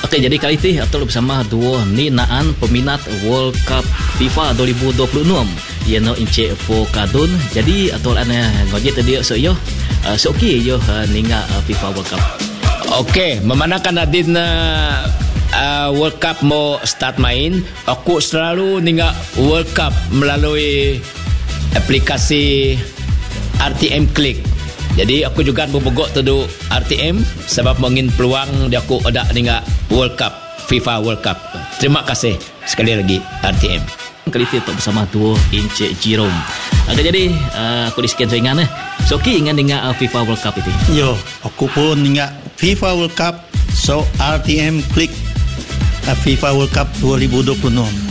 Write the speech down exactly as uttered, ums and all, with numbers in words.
Okey, jadi kali ini atau bersama dua ninaan peminat World Cup FIFA dua ribu dua puluh enam. Ia no Encik Fo Kadun. Jadi atau ana ngojek tadi so yo. Uh, so okey yo uh, ninga uh, FIFA World Cup. Okey, memandangkan adin uh, uh, World Cup mau start main, aku selalu ninga World Cup melalui aplikasi R T M Click. Jadi aku juga berbogok tu R T M sebab mengin peluang dia aku ada ninga World Cup, FIFA World Cup. Terima kasih sekali lagi R T M. Kali ini untuk bersama dua Encik Jerome. Agak jadi uh, aku di sekian ringan eh. So okey ingat dengan uh, FIFA World Cup itu. Yo, aku pun ingat FIFA World Cup. So R T M Click uh, FIFA World Cup dua ribu dua puluh enam.